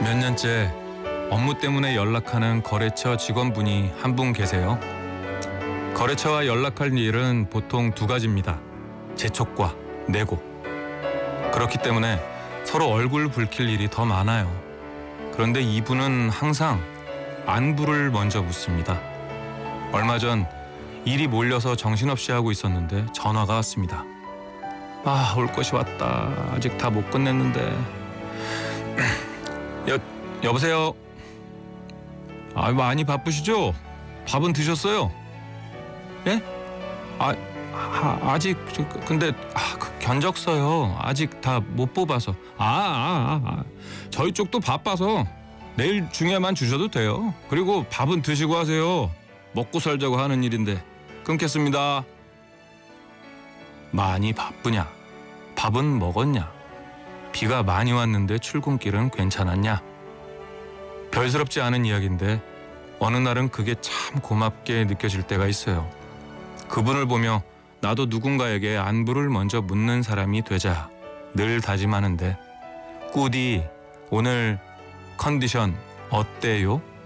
몇 년째 업무 때문에 연락하는 거래처 직원분이 한 분 계세요. 거래처와 연락할 일은 보통 두 가지입니다. 재촉과 내고. 그렇기 때문에 서로 얼굴 붉힐 일이 더 많아요. 그런데 이분은 항상 안부를 먼저 묻습니다. 얼마 전 일이 몰려서 정신없이 하고 있었는데 전화가 왔습니다. 올 것이 왔다. 아직 다 못 끝냈는데. 여보세요? 많이 바쁘시죠? 밥은 드셨어요? 예? 아직 근데 견적서요. 아직 다 못 뽑아서. 저희 쪽도 바빠서 내일 중에만 주셔도 돼요. 그리고 밥은 드시고 하세요. 먹고 살자고 하는 일인데. 끊겠습니다. 많이 바쁘냐? 밥은 먹었냐? 비가 많이 왔는데 출근길은 괜찮았냐? 별스럽지 않은 이야기인데 어느 날은 그게 참 고맙게 느껴질 때가 있어요. 그분을 보며 나도 누군가에게 안부를 먼저 묻는 사람이 되자 늘 다짐하는데, 꾸디 오늘 컨디션 어때요?